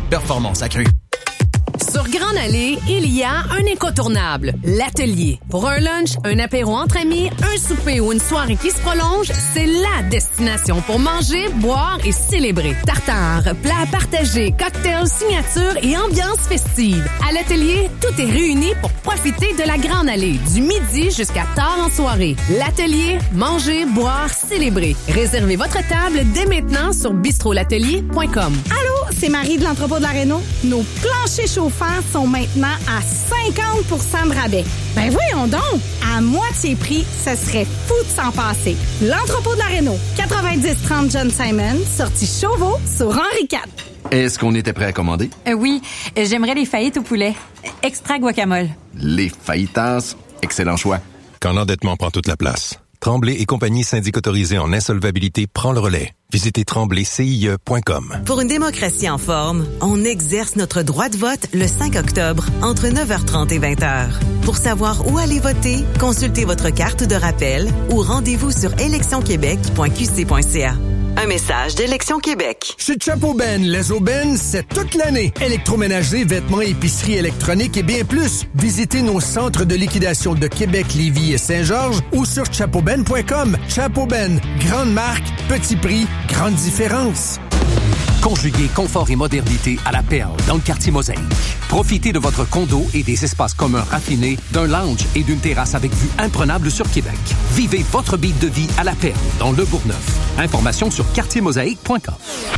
Performance accrue. Sur Grande Allée, il y a un incontournable, l'atelier. Pour un lunch, un apéro entre amis, un souper ou une soirée qui se prolonge, c'est la destination pour manger, boire et célébrer. Tartare, plats partagés, cocktails, signatures et ambiance festive. À l'atelier, tout est réuni pour profiter de la Grande Allée, du midi jusqu'à tard en soirée. L'atelier, manger, boire, célébrer. Réservez votre table dès maintenant sur bistrolatelier.com. Allô, c'est Marie de l'entrepôt de la Réno. Nos planchers chauffants sont maintenant à 50% de rabais. Ben voyons donc! À moitié prix, ce serait fou de s'en passer. L'entrepôt de la Réno, 9030 John Simon, sortie Chauveau sur Henri IV. Est-ce qu'on était prêt à commander? Oui, j'aimerais les fajitas au poulet. Extra guacamole. Les fajitas, excellent choix. Quand l'endettement prend toute la place, Tremblay et compagnie syndic autorisée en insolvabilité prend le relais. Visitez tremblaycie.com. Pour une démocratie en forme, on exerce notre droit de vote le 5 octobre, entre 9h30 et 20h. Pour savoir où aller voter, consultez votre carte de rappel ou rendez-vous sur électionquebec.qc.ca. Un message d'Élection Québec. Chez Chapeau Ben, les aubaines, c'est toute l'année. Électroménager, vêtements, épicerie électronique et bien plus. Visitez nos centres de liquidation de Québec, Lévis et Saint-Georges ou sur chapeauben.com. Chapeau Ben, grande marque, petit prix, grande différence. Conjuguez confort et modernité à la perle dans le quartier Mosaïque. Profitez de votre condo et des espaces communs raffinés, d'un lounge et d'une terrasse avec vue imprenable sur Québec. Vivez votre beat de vie à la perle dans le Bourgneuf. Informations sur quartiermosaïque.com.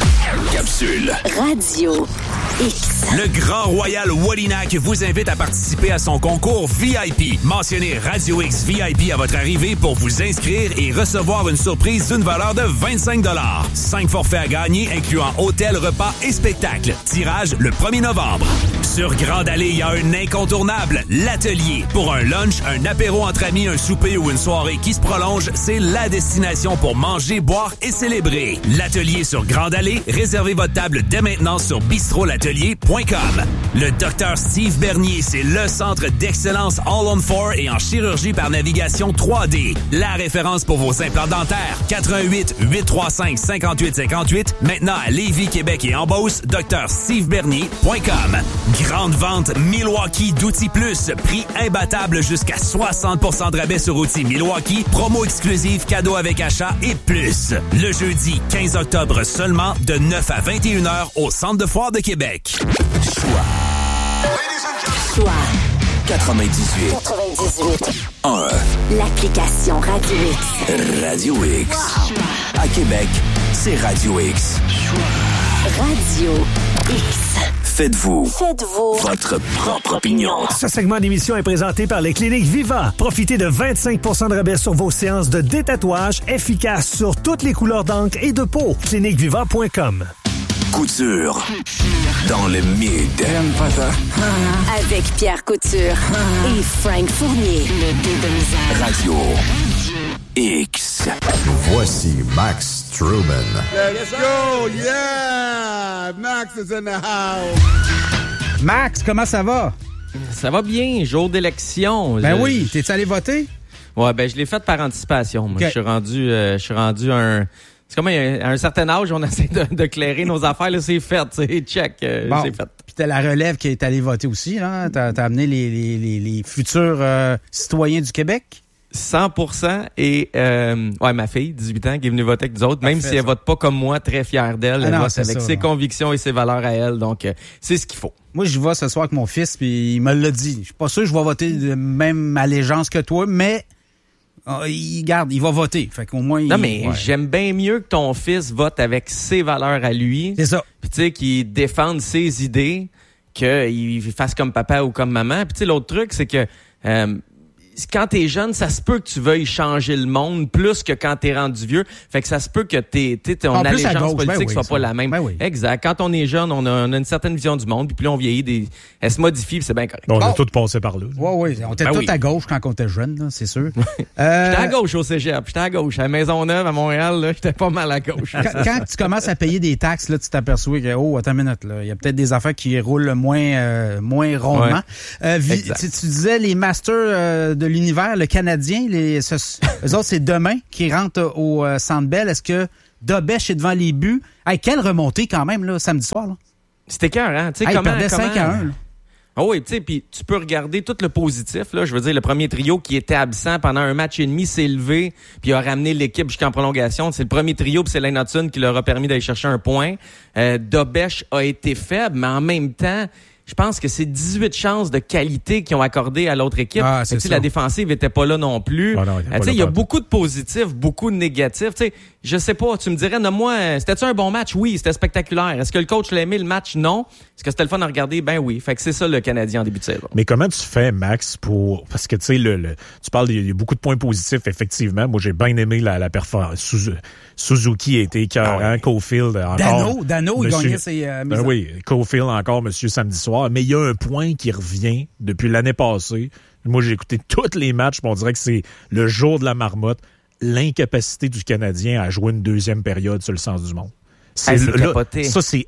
Capsule Radio X. Le Grand Royal Wallinac vous invite à participer à son concours VIP. Mentionnez Radio X VIP à votre arrivée pour vous inscrire et recevoir une surprise d'une valeur de 25 $. 5 forfaits à gagner, incluant hôtel, repas et spectacle. Tirage le 1er novembre. Sur Grande Allée, il y a un incontournable, l'atelier. Pour un lunch, un apéro entre amis, un souper ou une soirée qui se prolonge, c'est la destination pour manger, boire et célébrer. L'atelier sur Grande Allée, réservez votre table dès maintenant sur bistrolatelier.com. Le Dr Steve Bernier, c'est le centre d'excellence All-on-4 et en chirurgie par navigation 3D. La référence pour vos implants dentaires. 88 835 58 58. Maintenant à Lévis, Québec et en Beauce, drstevebernier.com. Grande vente Milwaukee d'Outils Plus. Prix imbattable jusqu'à 60% de rabais sur outils Milwaukee. Promo exclusive, cadeau avec achat et plus. Le jeudi 15 octobre seulement de 9 à 21h au Centre de foire de Québec. Choix 98 1 L'application Radio X. Radio X. À Québec, c'est Radio X. Radio X. Faites-vous votre propre opinion. Ce segment d'émission est présenté par les cliniques Viva. Profitez de 25% de rabais sur vos séances de détatouage efficaces sur toutes les couleurs d'encre et de peau. cliniqueviva.com. Couture dans le mid. Avec Pierre Couture et Frank Fournier. Le dédomiseur. Radio X. Voici Max Truman. Let's go! Yeah! Max is in the house. Max, comment ça va? Ça va bien, jour d'élection. Ben oui, t'es-tu allé voter? Ouais, ben je l'ai fait par anticipation. Moi, okay. Je suis rendu à c'est comme à un certain âge, on essaie de clairer nos affaires. Là, c'est fait, c'est check, bon. c'est fait. Puis t'as la relève qui est allée voter aussi, là. T'as amené les futurs citoyens du Québec? 100%. Et ma fille, 18 ans, qui est venue voter avec nous autres, même si elle vote pas comme moi, très fière d'elle, elle vote avec ses convictions et ses valeurs à elle. Donc, c'est ce qu'il faut. Moi, je vais ce soir avec mon fils, puis il me l'a dit. Je suis pas sûr que je vais voter de même allégeance que toi, mais il va voter. Fait qu'au moins, j'aime bien mieux que ton fils vote avec ses valeurs à lui. C'est ça. Puis tu sais, qu'il défende ses idées, qu'il fasse comme papa ou comme maman. Puis tu sais, l'autre truc, c'est que quand t'es jeune, ça se peut que tu veuilles changer le monde plus que quand t'es rendu vieux. Fait que ça se peut que ton allégeance politique soit pas la même. Ben oui. Exact. Quand on est jeune, on a une certaine vision du monde, puis plus on vieillit, elle se modifie, puis c'est bien correct. On a tous passé par là. Oui. On était tous à gauche quand on était jeune, là, c'est sûr. J'étais à gauche au cégep, j'étais à gauche. À Maisonneuve, à Montréal, là, j'étais pas mal à gauche. Quand tu commences à payer des taxes, là, tu t'aperçois que, attends une minute, là, il y a peut-être des affaires qui roulent moins rondement. Ouais. Tu disais les masters de l'univers, le Canadien, eux autres, c'est demain qui rentrent au Centre Bell. Est-ce que Dobèche est devant les buts? Hey, quelle remontée quand même, là, samedi soir, là? C'était écœurant. Tu sais, il perdait 5-1. Ah oui, tu sais, puis tu peux regarder tout le positif, là. Je veux dire, le premier trio qui était absent pendant un match et demi s'est levé, puis a ramené l'équipe jusqu'en prolongation. C'est le premier trio, puis c'est Lane Hudson qui leur a permis d'aller chercher un point. Dobèche a été faible, mais en même temps, je pense que c'est 18 chances de qualité qu'ils ont accordé à l'autre équipe. Ah, c'est ça. La défensive était pas là non plus. Il y a beaucoup de positifs, beaucoup de négatifs. T'sais, je sais pas, tu me dirais, nomme-moi, c'était-tu un bon match? Oui, c'était spectaculaire. Est-ce que le coach l'a aimé le match? Non. Est-ce que c'était le fun à regarder? Ben oui. Fait que c'est ça le Canadien en début de saison. Mais comment tu fais, Max, parce que tu sais, tu parles, il y a beaucoup de points positifs, effectivement. Moi, j'ai bien aimé la performance. Suzuki a été écœurant. Caulfield encore. Dano, il gagnait ses mises. Oui, Caulfield encore, monsieur, samedi soir. Mais il y a un point qui revient depuis l'année passée. Moi, j'ai écouté tous les matchs, on dirait que c'est le jour de la marmotte. L'incapacité du Canadien à jouer une deuxième période sur le sens du monde. C'est capoté. Ça, c'est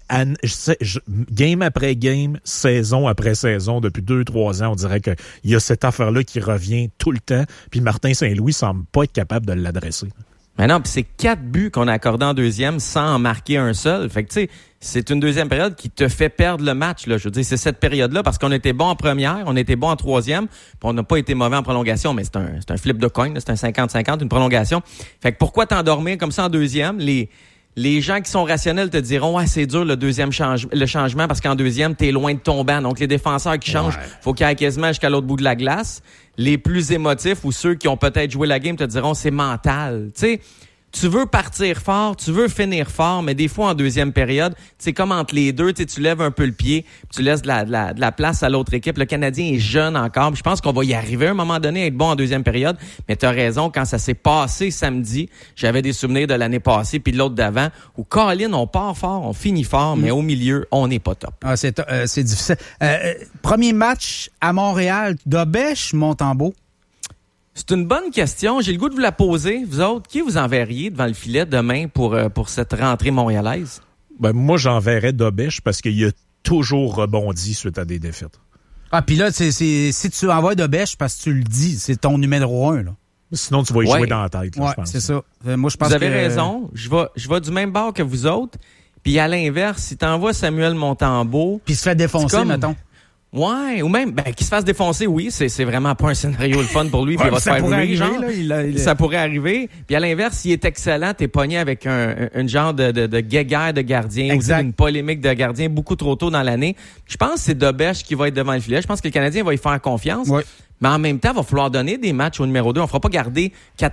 game après game, saison après saison, depuis 2-3 ans, on dirait qu'il y a cette affaire-là qui revient tout le temps, puis Martin Saint-Louis semble pas être capable de l'adresser. Mais non, puis c'est 4 buts qu'on a accordés en deuxième sans en marquer un seul. Fait que tu sais, c'est une deuxième période qui te fait perdre le match, là. Je veux dire, c'est cette période-là parce qu'on était bon en première, on était bon en troisième, puis on n'a pas été mauvais en prolongation, mais c'est un flip de coin, là, c'est un 50-50, une prolongation. Fait que pourquoi t'endormir comme ça en deuxième? Les gens qui sont rationnels te diront, ouais, c'est dur le changement parce qu'en deuxième, t'es loin de ton banc. Donc, les défenseurs qui changent, faut qu'ils aillent quasiment jusqu'à l'autre bout de la glace. Les plus émotifs ou ceux qui ont peut-être joué la game te diront, c'est mental. Tu sais, tu veux partir fort, tu veux finir fort, mais des fois en deuxième période, c'est comme entre les deux, tu lèves un peu le pied, tu laisses de la place à l'autre équipe. Le Canadien est jeune encore, je pense qu'on va y arriver à un moment donné à être bon en deuxième période, mais tu as raison, quand ça s'est passé samedi, j'avais des souvenirs de l'année passée puis de l'autre d'avant, où Colin, on part fort, on finit fort, mais au milieu, on n'est pas top. Ah, c'est difficile. Premier match à Montréal, Dobèche, Montembeault. C'est une bonne question. J'ai le goût de vous la poser. Vous autres, qui vous enverriez devant le filet demain pour cette rentrée montréalaise? Ben, moi, j'enverrais Dobèche parce qu'il a toujours rebondi suite à des défaites. Ah, puis là, si tu envoies Dobèche parce que tu le dis, c'est ton numéro 1, là. Sinon, tu vas y jouer dans la tête, là, je pense. C'est ça. Moi, je pense vous avez raison. Je vais du même bord que vous autres. Puis à l'inverse, si t'envoies Samuel Montembeault... Puis il se fait défoncer, mettons. Ouais, ou même qu'il se fasse défoncer, oui, c'est vraiment pas un scénario le fun pour lui, puis il va se faire rouler, genre. Ça pourrait arriver. Puis à l'inverse, s'il est excellent, t'es pogné avec un genre de guéguerre de gardien, ou une polémique de gardien beaucoup trop tôt dans l'année. Je pense que c'est Dobèche qui va être devant le filet. Je pense que le Canadien va y faire confiance. Ouais. Mais en même temps, il va falloir donner des matchs au numéro 2. On fera pas garder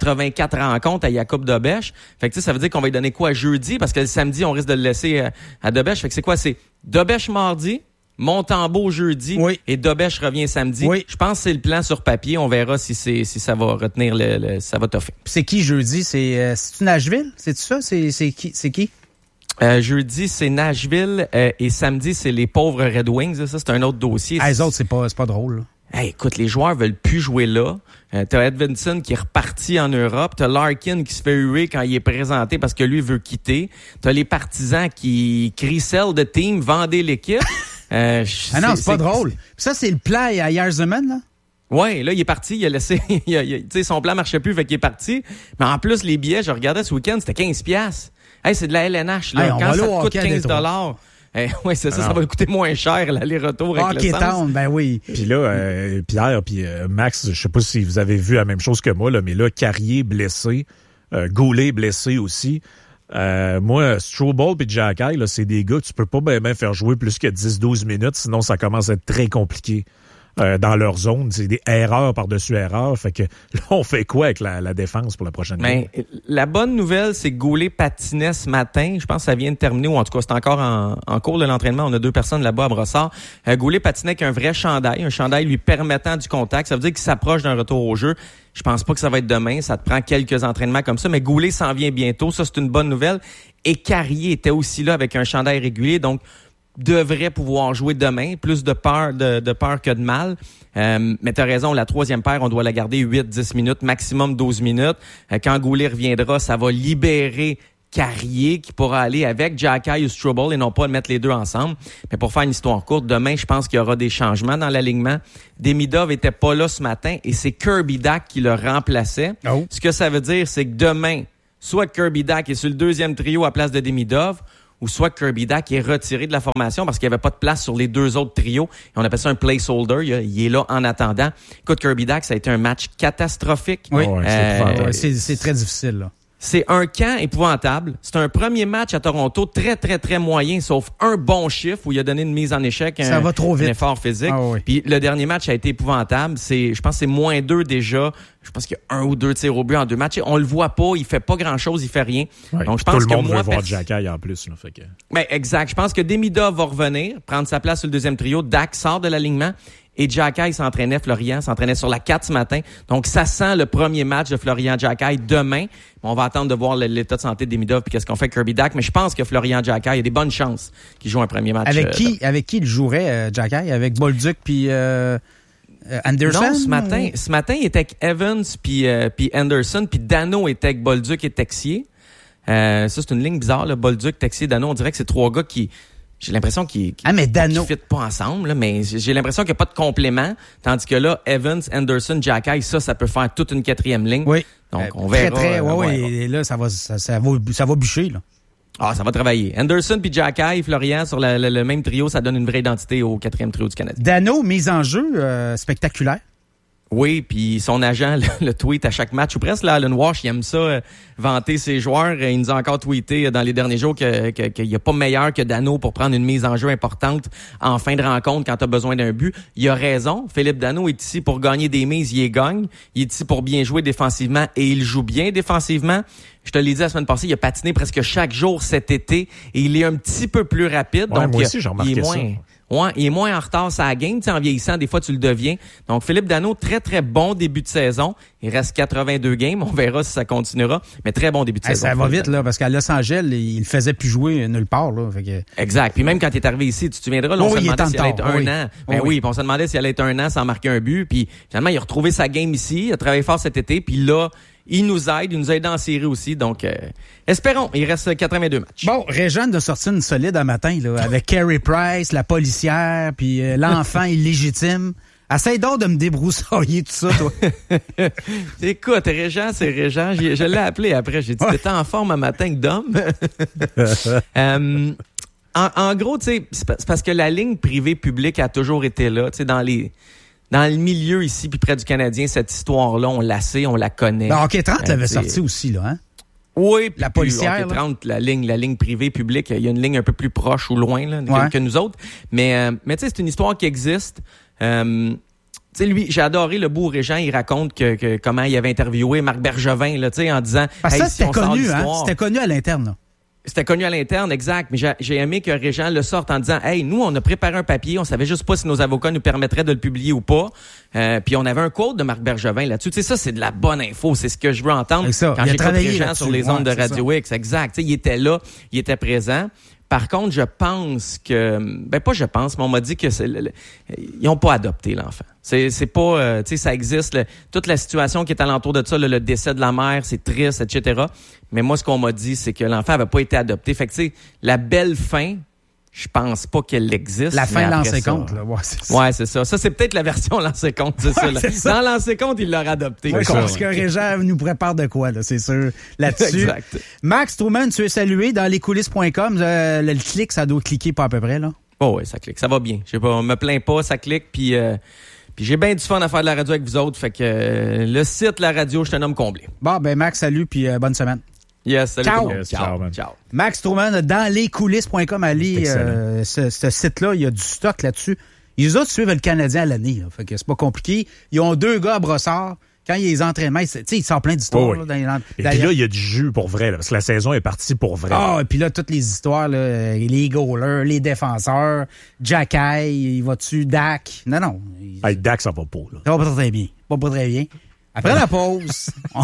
84 rencontres à Jakub Dobèche. Fait que ça veut dire qu'on va lui donner quoi jeudi, parce que le samedi, on risque de le laisser à Dobèche. Fait que c'est quoi? C'est Dobèche mardi, Montembeault jeudi et Dobèche revient samedi. Oui. Je pense que c'est le plan sur papier. On verra si ça va retenir ça va toffer. C'est qui jeudi? C'est Nashville? C'est ça? C'est qui? Jeudi, c'est Nashville et samedi, c'est les pauvres Red Wings. Ça, c'est un autre dossier. Les autres, c'est pas drôle, là. Hey, écoute, les joueurs veulent plus jouer là. T'as Edvinsson qui est reparti en Europe. T'as Larkin qui se fait huer quand il est présenté parce que lui veut quitter. T'as les partisans qui crient « Sell the team, vendez l'équipe ». Non, c'est pas drôle. Ça, c'est le plan à Yzerman, là? Ouais, là, il est parti, il a laissé, tu sais, son plan marchait plus, fait qu'il est parti. Mais en plus, les billets, je regardais ce week-end, c'était 15$. Hey, c'est de la LNH, là. Quand ça te coûte 15$. Oui, c'est ça, ça va coûter moins cher, l'aller-retour avec le sens. Ben oui. Puis là, Pierre, puis Max, je sais pas si vous avez vu la même chose que moi, là, mais là, Carrier blessé, Goulet blessé aussi. Moi, Strobel et Jacky, là, c'est des gars que tu peux pas bien faire jouer plus que 10-12 minutes, sinon ça commence à être très compliqué. Dans leur zone, c'est des erreurs par-dessus erreurs. Fait que là, on fait quoi avec la défense pour la prochaine game? La bonne nouvelle, c'est que Goulet patinait ce matin. Je pense que ça vient de terminer, ou en tout cas, c'est encore en cours de l'entraînement. On a 2 personnes là-bas à Brossard. Goulet patinait avec un vrai chandail, un chandail lui permettant du contact. Ça veut dire qu'il s'approche d'un retour au jeu. Je pense pas que ça va être demain. Ça te prend quelques entraînements comme ça. Mais Goulet s'en vient bientôt. Ça, c'est une bonne nouvelle. Et Carrier était aussi là avec un chandail régulier. Donc, devrait pouvoir jouer demain, plus de peur que de mal. Mais t'as raison, la 3e paire, on doit la garder 8-10 minutes, maximum 12 minutes. Quand Goulet reviendra, ça va libérer Carrier qui pourra aller avec Jacky ou Strobel et non pas mettre les deux ensemble. Mais pour faire une histoire courte, demain, je pense qu'il y aura des changements dans l'alignement. Demidov était pas là ce matin et c'est Kirby Dach qui le remplaçait. Oh. Ce que ça veut dire, c'est que demain, soit Kirby Dach est sur le 2e trio à place de Demidov, ou soit Kirby Dach est retiré de la formation parce qu'il n'y avait pas de place sur les deux autres trios. Et on appelle ça un placeholder. Il est là en attendant. Écoute, Kirby Dach, ça a été un match catastrophique. Oui, c'est très difficile, là. C'est un camp épouvantable. C'est un premier match à Toronto très, très, très moyen, sauf un bon chiffre où il a donné une mise en échec, ça va trop vite. Un effort physique. Puis le dernier match a été épouvantable. Je pense que c'est -2 déjà. Je pense qu'il y a 1 ou 2 tirs au but en 2 matchs. On le voit pas, il fait pas grand-chose, il fait rien. Ouais, donc je pense tout le monde que veut voir Xhekaj en plus. Là, fait que... Ben, exact. Je pense que Demidov va revenir, prendre sa place sur le deuxième trio. Dach sort de l'alignement. Et Xhekaj Florian s'entraînait sur la 4 ce matin. Donc, ça sent le premier match de Florian Xhekaj demain. On va attendre de voir l'état de santé de Demidov puis qu'est-ce qu'on fait Kirby Dach. Mais je pense que Florian Xhekaj, il y a des bonnes chances qu'il joue un premier match. Avec qui il jouerait, Xhekaj? Avec Bolduc puis Anderson? Non, ce matin, il était avec Evans puis Anderson, puis Dano était avec Bolduc et Texier. Ça, c'est une ligne bizarre, là. Bolduc, Texier, Dano. On dirait que c'est 3 gars qui... J'ai l'impression qu'ils ne fit pas ensemble, là, mais j'ai l'impression qu'il n'y a pas de complément. Tandis que là, Evans, Anderson, Xhekaj, ça peut faire toute une 4e ligne. Oui. Donc, on verra. Et là, ça va bûcher, là. Ah, ça va travailler. Anderson puis Xhekaj, Florian, sur le même trio, ça donne une vraie identité au 4e trio du Canadien. Dano, mise en jeu spectaculaire. Oui, puis son agent le tweet à chaque match, ou presque, là, Alan Walsh, il aime ça, vanter ses joueurs. Il nous a encore tweeté dans les derniers jours qu'il n'y a pas meilleur que Dano pour prendre une mise en jeu importante en fin de rencontre quand tu as besoin d'un but. Il a raison. Philippe Dano est ici pour gagner des mises, il les gagne. Il est ici pour bien jouer défensivement et il joue bien défensivement. Je te l'ai dit la semaine passée, il a patiné presque chaque jour cet été et il est un petit peu plus rapide. Ouais, donc moi aussi, j'ai remarqué ça. Ouais, il est moins en retard sur la game. En vieillissant, des fois, tu le deviens. Donc, Philippe Dano, très, très bon début de saison. Il reste 82 games. On verra si ça continuera. Mais très bon début de saison. Ça va vite, là, parce qu'à Los Angeles, il le faisait plus jouer nulle part, là. Fait que... Exact. Puis même quand il est arrivé ici, tu te souviendras, là, on se demandait s'il allait être un an. Ben oui, puis on se demandait s'il allait être un an sans marquer un but. Puis finalement, il a retrouvé sa game ici. Il a travaillé fort cet été. Puis là, il nous aide en série aussi. Donc, espérons. Il reste 82 matchs. Bon, Régent a sorti une solide un matin, là, avec Carey Price, la policière, puis l'enfant illégitime. Essaye donc de me débroussailler tout ça, toi. Écoute, Régent, c'est Régent. Je l'ai appelé après. J'ai dit, t'étais en forme un matin que d'homme. En gros, tu sais, c'est parce que la ligne privée-publique a toujours été là, tu sais, dans le milieu ici, puis près du Canadien, cette histoire-là, on la sait, on la connaît. Ben, OK 30 l'avait sorti aussi, là, hein? Oui, la policière. OK 30, la ligne privée publique, il y a une ligne un peu plus proche ou loin là, que nous autres. Mais tu sais, c'est une histoire qui existe. Tu sais, lui, j'ai adoré le beau Régent, il raconte que comment il avait interviewé Marc Bergevin, là, tu sais, en disant... Parce que ça, c'était connu, hein? C'était connu à l'interne, là. C'était connu à l'interne, exact. Mais j'ai aimé que Régent le sorte en disant « Hey, nous, on a préparé un papier, on savait juste pas si nos avocats nous permettraient de le publier ou pas. Puis on avait un quote de Marc Bergevin là-dessus. Tu sais, ça, c'est de la bonne info. C'est ce que je veux entendre quand j'écoute Régent sur les ondes de Radio X. Exact. Tu sais, il était là, il était présent. Par contre, je pense que... pas je pense, mais on m'a dit que ils n'ont pas adopté l'enfant. C'est pas... tu sais, ça existe. Toute la situation qui est alentour de ça, le décès de la mère, c'est triste, etc. Mais moi, ce qu'on m'a dit, c'est que l'enfant n'avait pas été adopté. Fait que, tu sais, la belle fin... Je pense pas qu'elle existe. La fin de Lancé compte, là. Ouais, c'est ça. Ouais, c'est ça. Ça, c'est peut-être la version Lancé compte, c'est ça, là. Dans Lancé compte, il l'aura adopté. Ouais, parce que Régent nous prépare de quoi, là, c'est sûr. Là-dessus. Exact. Max Truman, tu es salué dans lescoulisses.com. Le clic, ça doit cliquer pas à peu près, là. Oh, ouais, ça clique. Ça va bien. Je sais pas, on me plaint pas, ça clique, puis j'ai bien du fun à faire de la radio avec vous autres. Fait que le site, la radio, je te nomme comblé. Bon, ben, Max, salut, puis bonne semaine. Yes, salut. Ciao. Yes, ciao. Max Truman, dans lescoulisses.com, allez, ce site-là, il y a du stock là-dessus. Les autres suivent le Canadien à l'année, là, fait que c'est pas compliqué. Ils ont 2 gars à brossard. Quand il y a les entraînements, tu sais, il sort plein d'histoires. Oh, oui. Et puis là, il y a du jus pour vrai, là, parce que la saison est partie pour vrai. Ah, et puis là, toutes les histoires, là, les goalers, les défenseurs, Xhekaj, il va-tu, Dach? Non. Hey, Dach, ça va pas, là. Ça va pas très bien. Pas très bien. Après la pause,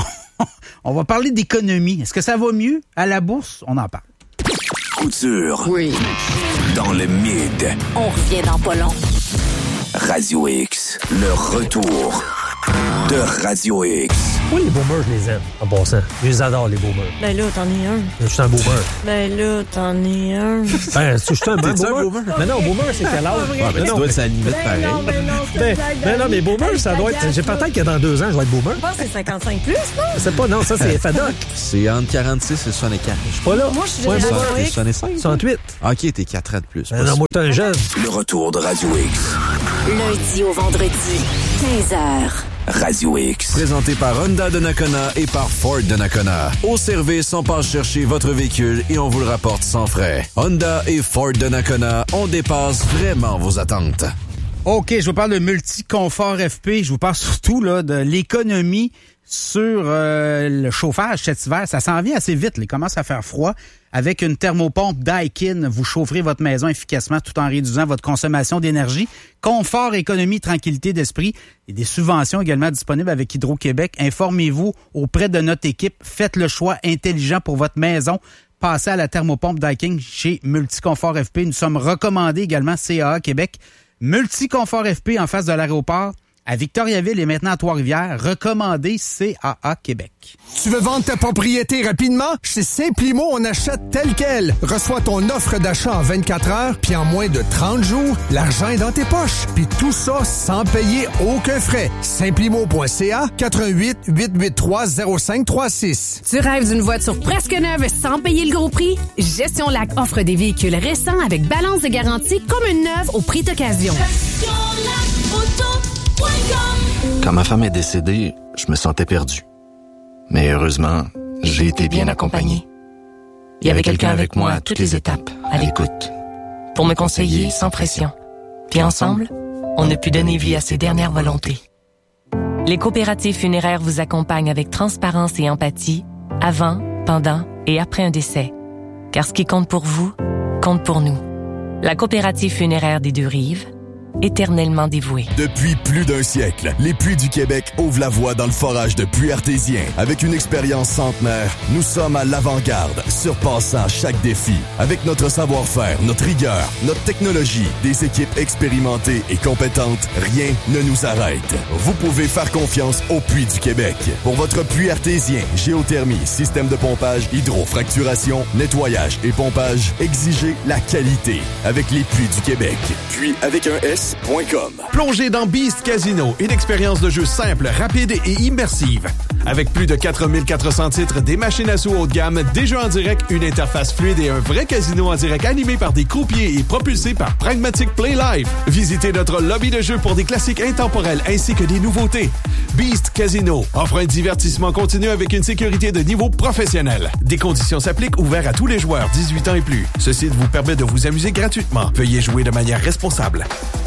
on va parler d'économie. Est-ce que ça va mieux à la bourse? On en parle. Couture. Oui. Dans le mid. On revient dans pas long. Radio X. Le retour de Radio X. Moi, les boomers, je les aime, en passant. Je les adore, les boomers. Ben là, t'en es un. Je suis un boomer. Ben là, t'en es un. Ben, je suis un boomer. Mais non, boomer, c'est quel âge? Ben, tu dois être à la limite pareil. Ben non, mais boomer, ça doit être... J'ai peut-être que dans 2 ans, je vais être boomer. Je pense que c'est 55 plus, non? C'est pas, non, ça, c'est FADOC. C'est entre 46 et 64. Je suis pas là. Moi, je suis génération X. 65. 68. OK, t'es 4 ans de plus. Ben non, moi, t'es un jeune. Le retour de Radio X. Lundi au vendredi, 15h. Radio X. Présenté par Honda de Nakona et par Ford de Nakona. Au service, on passe chercher votre véhicule et on vous le rapporte sans frais. Honda et Ford de Nakona, on dépasse vraiment vos attentes. OK, je vous parle de Multiconfort FP. Je vous parle surtout là de l'économie sur le chauffage cet hiver. Ça s'en vient assez vite. Il commence à faire froid. Avec une thermopompe Daikin, vous chaufferez votre maison efficacement tout en réduisant votre consommation d'énergie. Confort, économie, tranquillité d'esprit. Et des subventions également disponibles avec Hydro-Québec. Informez-vous auprès de notre équipe. Faites le choix intelligent pour votre maison. Passez à la thermopompe Daikin chez Multiconfort FP. Nous sommes recommandés également CAA Québec. Multiconfort FP en face de l'aéroport. À Victoriaville et maintenant à Trois-Rivières, recommandé CAA Québec. Tu veux vendre ta propriété rapidement? Chez Simplimo, on achète tel quel. Reçois ton offre d'achat en 24 heures, puis en moins de 30 jours, l'argent est dans tes poches. Puis tout ça sans payer aucun frais. Simplimo.ca, 88 883 0536. Tu rêves d'une voiture presque neuve sans payer le gros prix? Gestion Lac offre des véhicules récents avec balance de garantie comme une neuve au prix d'occasion. Quand ma femme est décédée, je me sentais perdu. Mais heureusement, j'ai été bien accompagné. Il y avait quelqu'un avec moi à toutes les étapes, à l'écoute, pour me conseiller sans pression. Puis ensemble, on a pu donner vie à ses dernières volontés. Les coopératives funéraires vous accompagnent avec transparence et empathie, avant, pendant et après un décès. Car ce qui compte pour vous, compte pour nous. La coopérative funéraire des Deux-Rives, éternellement dévoué. Depuis plus d'un siècle, les Puits du Québec ouvrent la voie dans le forage de puits artésiens. Avec une expérience centenaire, nous sommes à l'avant-garde, surpassant chaque défi. Avec notre savoir-faire, notre rigueur, notre technologie, des équipes expérimentées et compétentes, rien ne nous arrête. Vous pouvez faire confiance aux Puits du Québec. Pour votre puits artésien, géothermie, système de pompage, hydrofracturation, nettoyage et pompage, exigez la qualité. Avec les Puits du Québec. Puis avec un S. Plongez dans Beast Casino, une expérience de jeu simple, rapide et immersive. Avec plus de 4400 titres, des machines à sous haut de gamme, des jeux en direct, une interface fluide et un vrai casino en direct animé par des croupiers et propulsé par Pragmatic Play Live. Visitez notre lobby de jeu pour des classiques intemporels ainsi que des nouveautés. Beast Casino offre un divertissement continu avec une sécurité de niveau professionnel. Des conditions s'appliquent, ouvert à tous les joueurs 18 ans et plus. Ce site vous permet de vous amuser gratuitement. Veuillez jouer de manière responsable.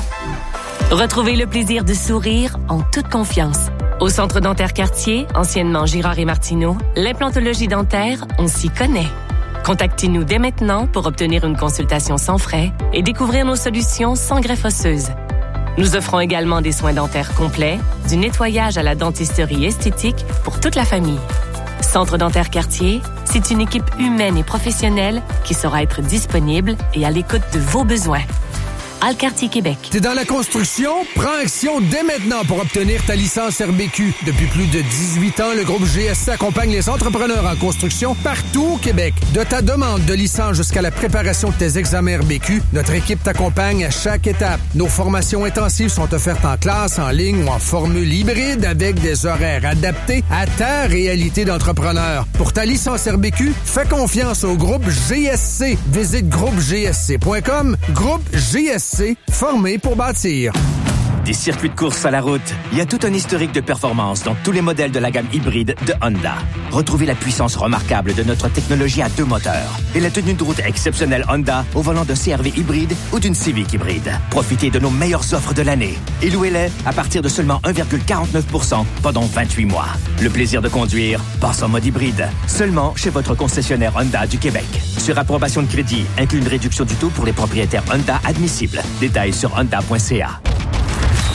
Retrouvez le plaisir de sourire en toute confiance. Au Centre dentaire Cartier, anciennement Girard et Martineau, l'implantologie dentaire, on s'y connaît. Contactez-nous dès maintenant pour obtenir une consultation sans frais et découvrir nos solutions sans greffe osseuse. Nous offrons également des soins dentaires complets, du nettoyage à la dentisterie esthétique pour toute la famille. Centre dentaire Cartier, c'est une équipe humaine et professionnelle qui saura être disponible et à l'écoute de vos besoins. Alcartier Québec. T'es dans la construction? Prends action dès maintenant pour obtenir ta licence RBQ. Depuis plus de 18 ans, le groupe GSC accompagne les entrepreneurs en construction partout au Québec. De ta demande de licence jusqu'à la préparation de tes examens RBQ, notre équipe t'accompagne à chaque étape. Nos formations intensives sont offertes en classe, en ligne ou en formule hybride avec des horaires adaptés à ta réalité d'entrepreneur. Pour ta licence RBQ, fais confiance au groupe GSC. Visite groupegsc.com. Groupe GSC. Formé pour bâtir. Des circuits de course à la route, il y a tout un historique de performance dans tous les modèles de la gamme hybride de Honda. Retrouvez la puissance remarquable de notre technologie à 2 moteurs et la tenue de route exceptionnelle Honda au volant d'un CR-V hybride ou d'une Civic hybride. Profitez de nos meilleures offres de l'année et louez-les à partir de seulement 1,49% pendant 28 mois. Le plaisir de conduire passe en mode hybride, seulement chez votre concessionnaire Honda du Québec. Sur approbation de crédit, inclut une réduction du taux pour les propriétaires Honda admissibles. Détails sur honda.ca.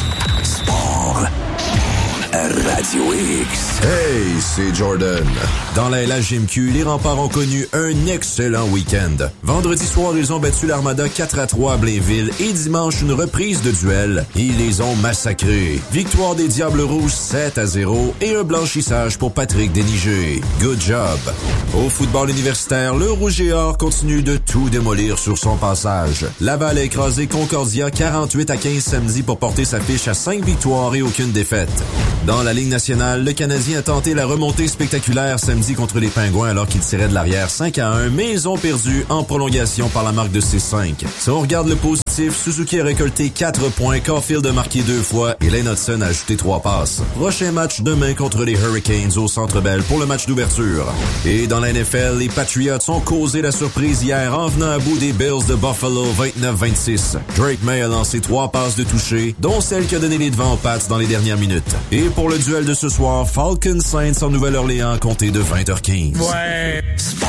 Sport. Radio X. Hey, c'est Jordan. Dans la LHJMQ, les Remparts ont connu un excellent week-end. Vendredi soir, ils ont battu l'Armada 4-3 à Blainville et dimanche, une reprise de duel. Ils les ont massacrés. Victoire des Diables Rouges 7-0 et un blanchissage pour Patrick Déniger. Good job. Au football universitaire, le Rouge et Or continue de tout démolir sur son passage. Laval a écrasé Concordia 48-15 samedi pour porter sa fiche à 5 victoires et aucune défaite. Dans la Ligue nationale, le Canadien a tenté la remontée spectaculaire samedi contre les Pingouins alors qu'ils tiraient de l'arrière 5-1, mais ils ont perdu en prolongation par la marque de 6-5. Si on regarde le positif, Suzuki a récolté 4 points, Caulfield a marqué 2 fois et Lane Hudson a ajouté 3 passes. Prochain match demain contre les Hurricanes au Centre Bell pour le match d'ouverture. Et dans la NFL, les Patriots ont causé la surprise hier en venant à bout des Bills de Buffalo 29-26. Drake May a lancé 3 passes de toucher, dont celle qui a donné les devants aux Pats dans les dernières minutes. Et pour le duel de ce soir, Falcons Saints en Nouvelle-Orléans compté de 20h15. Ouais. Sport.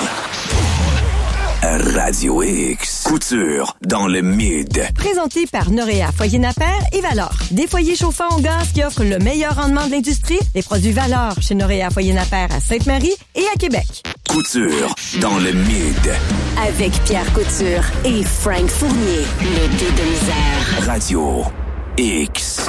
Radio X. Couture dans le mid. Présenté par Noréa Foyer Napper et Valor. Des foyers chauffants au gaz qui offrent le meilleur rendement de l'industrie. Les produits Valor chez Noréa Foyer Napper à Sainte-Marie et à Québec. Couture dans le mid. Avec Pierre Couture et Frank Fournier. Le deux de misère. Radio X.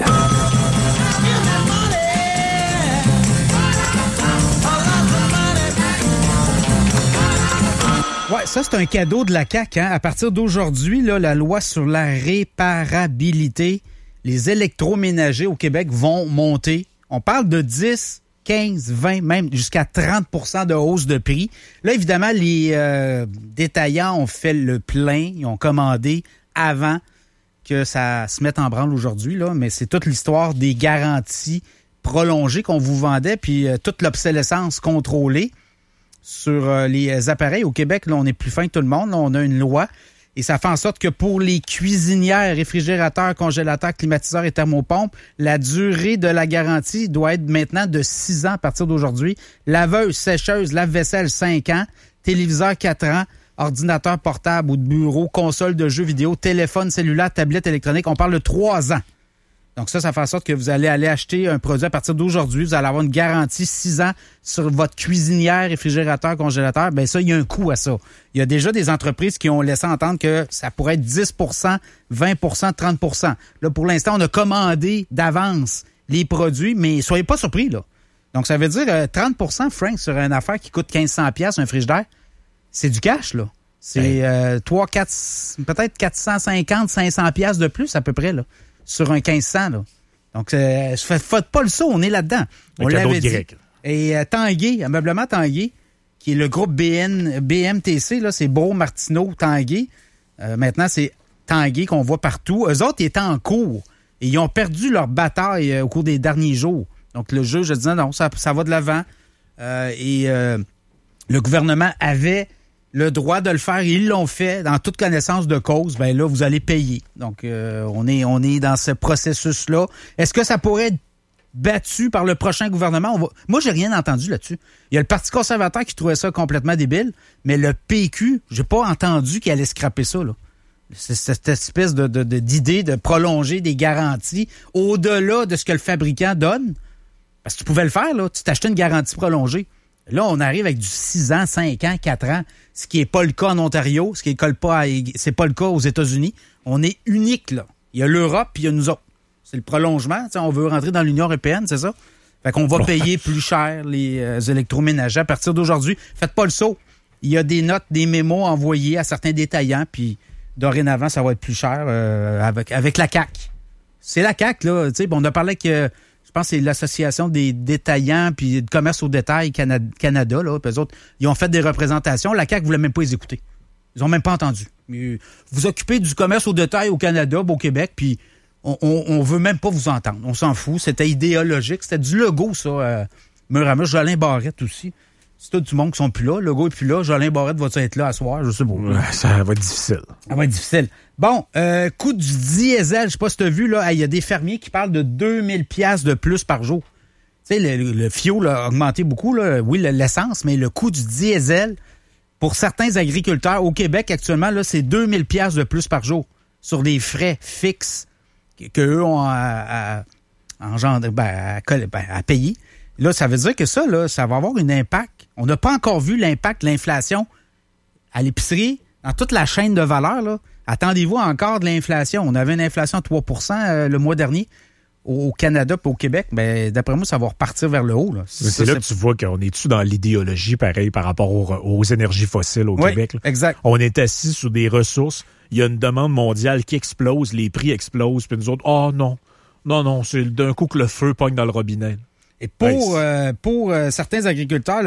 Ouais, ça, c'est un cadeau de la CAQ. Hein? À partir d'aujourd'hui, là, la loi sur la réparabilité, les électroménagers au Québec vont monter. On parle de 10, 15, 20, même jusqu'à 30 % de hausse de prix. Là, évidemment, les détaillants ont fait le plein. Ils ont commandé avant que ça se mette en branle aujourd'hui, là. Mais c'est toute l'histoire des garanties prolongées qu'on vous vendait, puis toute l'obsolescence contrôlée sur les appareils. Au Québec, là, on est plus fin que tout le monde. Là, on a une loi et ça fait en sorte que pour les cuisinières, réfrigérateurs, congélateurs, climatiseurs et thermopompes, la durée de la garantie doit être maintenant de 6 ans à partir d'aujourd'hui. Laveuse, sécheuse, lave-vaisselle, 5 ans. Téléviseur, 4 ans. Ordinateur portable ou de bureau, console de jeux vidéo, téléphone cellulaire, tablette électronique. On parle de 3 ans. Donc ça fait en sorte que vous allez aller acheter un produit à partir d'aujourd'hui. Vous allez avoir une garantie 6 ans sur votre cuisinière, réfrigérateur, congélateur. Bien ça, il y a un coût à ça. Il y a déjà des entreprises qui ont laissé entendre que ça pourrait être 10 %, 20 %, 30 %. Là, pour l'instant, on a commandé d'avance les produits, mais soyez pas surpris, là. Donc ça veut dire 30 %, Frank, sur une affaire qui coûte 1500$, un frigidaire. C'est du cash, là. C'est 3, 4, peut-être 450, 500$ de plus à peu près, là. Sur un 1500, là. Donc, faites pas le saut, on est là-dedans. On l'avait dit. Et Tanguay, ameublement Tanguay, qui est le groupe BMTC, là, c'est Bro, Martineau, Tanguay. Maintenant, c'est Tanguay qu'on voit partout. Eux autres, ils étaient en cours et ils ont perdu leur bataille au cours des derniers jours. Donc, le juge a dit non, ça va de l'avant. Le gouvernement avait le droit de le faire, ils l'ont fait dans toute connaissance de cause. Ben là, vous allez payer. Donc, on est dans ce processus-là. Est-ce que ça pourrait être battu par le prochain gouvernement? Moi, j'ai rien entendu là-dessus. Il y a le Parti conservateur qui trouvait ça complètement débile, mais le PQ, j'ai pas entendu qu'il allait scraper ça, là. C'est cette espèce d'idée de prolonger des garanties au-delà de ce que le fabricant donne. Parce que tu pouvais le faire, là. Tu t'achetais une garantie prolongée. Là, on arrive avec du 6 ans, 5 ans, 4 ans, ce qui n'est pas le cas en Ontario, c'est pas le cas aux États-Unis. On est unique, là. Il y a l'Europe, puis il y a nous autres. C'est le prolongement. On veut rentrer dans l'Union européenne, c'est ça? Fait qu'on va payer plus cher les électroménagers à partir d'aujourd'hui. Faites pas le saut. Il y a des notes, des mémos envoyés à certains détaillants, puis dorénavant, ça va être plus cher avec la CAQ. C'est la CAQ, là. On a parlé avec... je pense que c'est l'Association des détaillants puis de commerce au détail Canada. Là, puis eux autres, ils ont fait des représentations. La CAQ ne voulait même pas les écouter. Ils n'ont même pas entendu. Vous occupez du commerce au détail au Canada, au Québec, puis on veut même pas vous entendre. On s'en fout. C'était idéologique. C'était du logo, ça. Mur à mur. Jolin Barrette aussi. C'est tout du monde qui sont plus là. Le logo est plus là. Jolin Barrette va être là à soir? Je sais pas. Ça va être difficile. Ça va être difficile. Bon, coût du diesel, je sais pas si tu as vu, là, il y a des fermiers qui parlent de 2000$ de plus par jour. Tu sais, le fioul a augmenté beaucoup, là. Oui, l'essence, mais le coût du diesel, pour certains agriculteurs au Québec actuellement, là, c'est 2000$ de plus par jour sur des frais fixes qu'eux ont à payer. Là, ça veut dire que ça va avoir un impact. On n'a pas encore vu l'impact de l'inflation à l'épicerie, dans toute la chaîne de valeur. Là. Attendez-vous encore de l'inflation. On avait une inflation de 3 % le mois dernier au Canada et au Québec. Ben, d'après moi, ça va repartir vers le haut. Là. C'est là que tu vois qu'on est-tu dans l'idéologie, pareil, par rapport aux énergies fossiles au Québec. Là. Exact. On est assis sur des ressources. Il y a une demande mondiale qui explose, les prix explosent, puis nous autres, non, c'est d'un coup que le feu pogne dans le robinet. Et pour certains agriculteurs,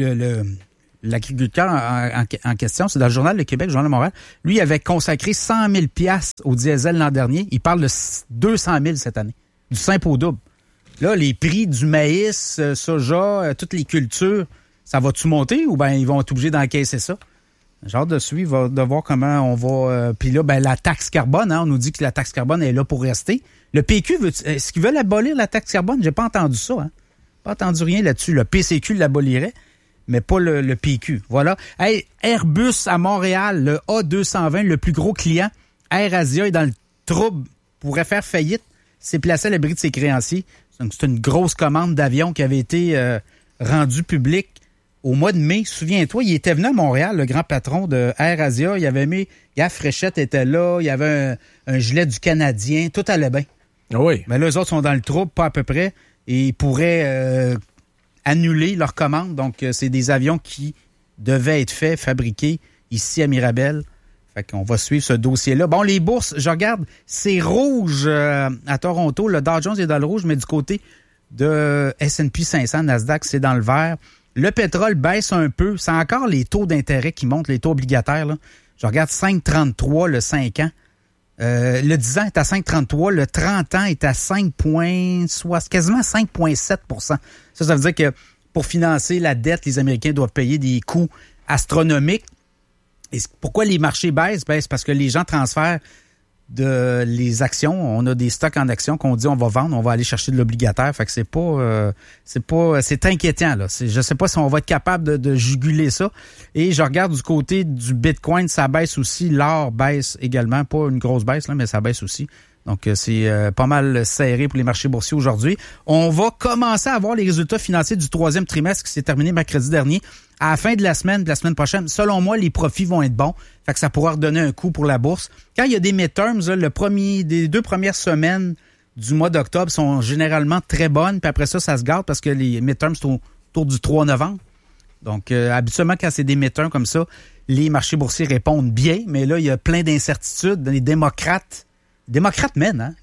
l'agriculteur en question, c'est dans le Journal de Québec, le Journal de Montréal, lui avait consacré 100 000 $ au diesel l'an dernier. Il parle de 200 000 cette année, du simple au double. Là, les prix du maïs, soja, toutes les cultures, ça va-tu monter ou bien ils vont être obligés d'encaisser ça? J'ai hâte de suivre, de voir comment on va... Puis là, la taxe carbone, on nous dit que la taxe carbone est là pour rester. Le PQ, est-ce qu'ils veulent abolir la taxe carbone? J'ai pas entendu ça. Pas entendu rien là-dessus. Le PCQ l'abolirait, mais pas le PQ. Voilà. Hey, Airbus à Montréal, le A220, le plus gros client. AirAsia est dans le trouble, pourrait faire faillite. S'est placé à l'abri de ses créanciers. C'est une grosse commande d'avion qui avait été rendue publique au mois de mai. Souviens-toi, il était venu à Montréal, le grand patron de AirAsia. Il avait mis... Gaffe Fréchette était là. Il y avait un gilet du Canadien. Tout allait bien. Oui. Mais là, eux autres sont dans le trouble, pas à peu près. Et ils pourraient annuler leur commande. Donc, c'est des avions qui devaient être faits, fabriqués ici à Mirabel. Fait qu'on va suivre ce dossier-là. Bon, les bourses, je regarde, c'est rouge à Toronto. Le Dow Jones est dans le rouge, mais du côté de S&P 500, Nasdaq, c'est dans le vert. Le pétrole baisse un peu. C'est encore les taux d'intérêt qui montent, les taux obligataires. Là. Je regarde 5,33 le 5 ans. Le 10 ans est à 5,33. Le 30 ans est à 5,6, quasiment 5,7 %. Ça veut dire que pour financer la dette, les Américains doivent payer des coûts astronomiques. Et pourquoi les marchés baissent? C'est parce que les gens transfèrent les actions. On a des stocks en actions qu'on dit on va vendre, on va aller chercher de l'obligataire. Fait que c'est inquiétant, là. Je sais pas si on va être capable de juguler ça. Et je regarde du côté du Bitcoin, ça baisse aussi. L'or baisse également. Pas une grosse baisse, là, mais ça baisse aussi. Donc, c'est pas mal serré pour les marchés boursiers aujourd'hui. On va commencer à avoir les résultats financiers du 3e trimestre qui s'est terminé mercredi dernier. À la fin de la semaine prochaine, selon moi, les profits vont être bons. Fait que ça pourra redonner un coup pour la bourse. Quand il y a des midterms, des 2 premières semaines du mois d'octobre sont généralement très bonnes. Puis après ça se garde parce que les midterms sont autour du 3 novembre. Donc, habituellement, quand c'est des midterms comme ça, les marchés boursiers répondent bien. Mais là, il y a plein d'incertitudes. Les démocrates mènent,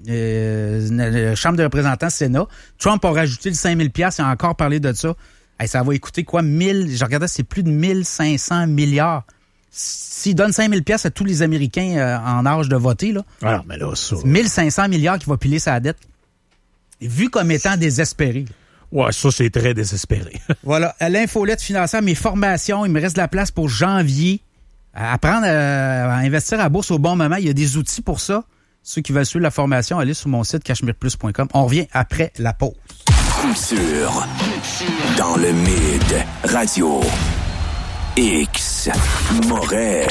la Chambre des représentants, Sénat. Trump a rajouté le 5 000 $, il a encore parlé de ça. Hey, ça va coûter quoi? Je regardais, c'est plus de 1500 milliards. S'il donne 5 000 $ à tous les Américains en âge de voter, là, alors, mais là, ça... 1500 milliards qui va piler sa dette. Vu comme étant désespéré. Ouais, ça, c'est très désespéré. Voilà. À l'infolette financière, mes formations, il me reste de la place pour janvier. Apprendre à investir à la bourse au bon moment. Il y a des outils pour ça. Ceux qui veulent suivre la formation, allez sur mon site cachemireplus.com. On revient après la pause. Culture. Dans le Mid. Radio. X. Moret.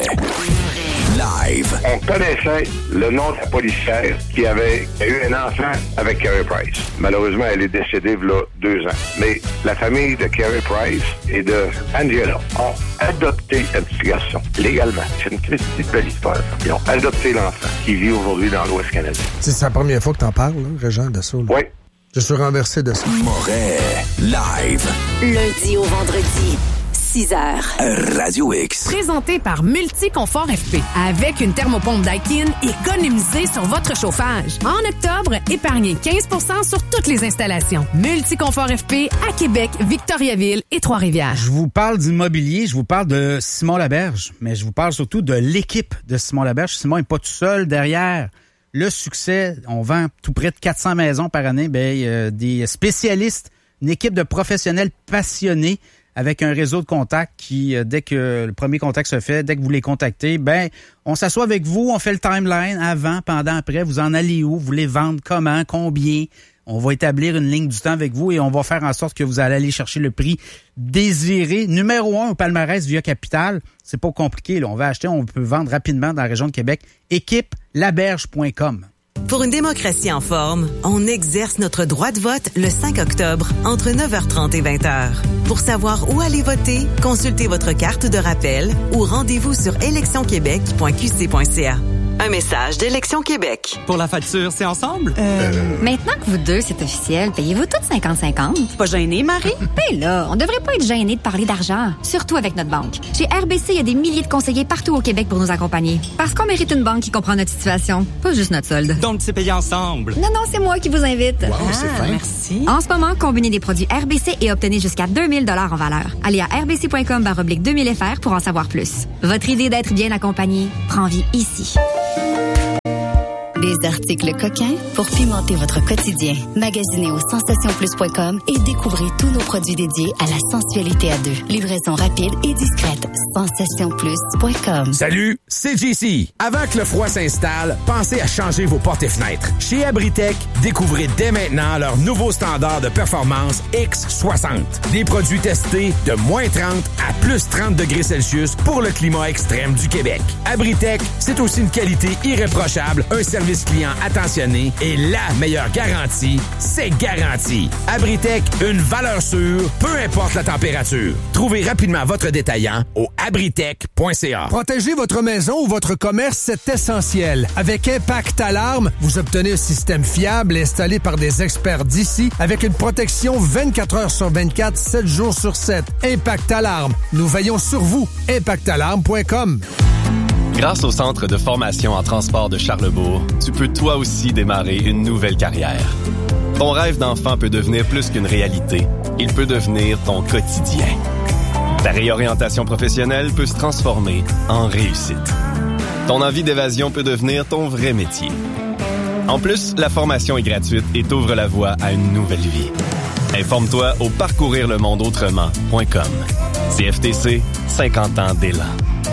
Live. On connaissait le nom de la policière qui a eu un enfant avec Carey Price. Malheureusement, elle est décédée il y a 2 ans. Mais la famille de Carey Price et de Angela ont adopté un petit garçon, légalement. C'est une petite belle histoire. Ils ont adopté l'enfant qui vit aujourd'hui dans l'Ouest canadien. C'est la première fois que t'en parles, là, Régent, de ça. Là. Oui. Je suis renversé de ça. Moret. Live. Lundi au vendredi. 6h. Radio X. Présenté par Multiconfort FP. Avec une thermopompe Daikin, économisez sur votre chauffage. En octobre, épargnez 15 % sur toutes les installations. Multiconfort FP à Québec, Victoriaville et Trois-Rivières. Je vous parle d'immobilier, je vous parle de Simon Laberge, mais je vous parle surtout de l'équipe de Simon Laberge. Simon n'est pas tout seul derrière le succès. On vend tout près de 400 maisons par année. Des spécialistes, une équipe de professionnels passionnés avec un réseau de contacts qui, dès que le premier contact se fait, dès que vous les contactez, on s'assoit avec vous, on fait le timeline avant, pendant, après. Vous en allez où? Vous voulez vendre comment? Combien? On va établir une ligne du temps avec vous et on va faire en sorte que vous allez aller chercher le prix désiré. Numéro 1 au palmarès Via Capital. C'est pas compliqué, là. On va acheter, on peut vendre rapidement dans la région de Québec. Équipe laberge.com. Pour une démocratie en forme, on exerce notre droit de vote le 5 octobre entre 9h30 et 20h. Pour savoir où aller voter, consultez votre carte de rappel ou rendez-vous sur électionquebec.qc.ca. Un message d'Élection Québec. Pour la facture, c'est ensemble? Maintenant que vous deux, c'est officiel, payez-vous toutes 50-50? Pas gêné, Marie? Ben là, on devrait pas être gêné de parler d'argent, surtout avec notre banque. Chez RBC, il y a des milliers de conseillers partout au Québec pour nous accompagner. Parce qu'on mérite une banque qui comprend notre situation, pas juste notre solde. Donc, c'est payé ensemble? Non, c'est moi qui vous invite. Wow, c'est fin. Merci. En ce moment, combinez des produits RBC et obtenez jusqu'à 2000 $ en valeur. Allez à rbc.com/2000FR pour en savoir plus. Votre idée d'être bien accompagné prend vie ici. Des articles coquins pour pimenter votre quotidien. Magasinez au sensationsplus.com et découvrez tous nos produits dédiés à la sensualité à deux. Livraison rapide et discrète. Sensationsplus.com. Salut, c'est JC. Avant que le froid s'installe, pensez à changer vos portes et fenêtres. Chez Abritech, découvrez dès maintenant leur nouveau standard de performance X60. Des produits testés de moins 30 à plus 30 degrés Celsius pour le climat extrême du Québec. Abritech, c'est aussi une qualité irréprochable, un service client attentionné et la meilleure garantie, c'est garanti. Abritech, une valeur sûre, peu importe la température. Trouvez rapidement votre détaillant au abritech.ca. Protéger votre maison ou votre commerce, c'est essentiel. Avec Impact Alarme, vous obtenez un système fiable installé par des experts d'ici avec une protection 24 heures sur 24, 7 jours sur 7. Impact Alarme, nous veillons sur vous. ImpactAlarme.com. Grâce au Centre de formation en transport de Charlebourg, tu peux toi aussi démarrer une nouvelle carrière. Ton rêve d'enfant peut devenir plus qu'une réalité. Il peut devenir ton quotidien. Ta réorientation professionnelle peut se transformer en réussite. Ton envie d'évasion peut devenir ton vrai métier. En plus, la formation est gratuite et t'ouvre la voie à une nouvelle vie. Informe-toi au parcourirlemondeautrement.com. CFTC, 50 ans d'élan.